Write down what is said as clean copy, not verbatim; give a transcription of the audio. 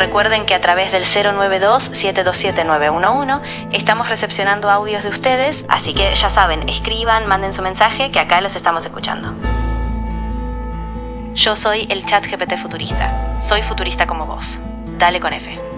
Recuerden que a través del 092-727-911 estamos recepcionando audios de ustedes, así que ya saben, escriban, manden su mensaje, que acá los estamos escuchando. Yo soy el ChatGPT futurista. Soy futurista como vos. Dale con F.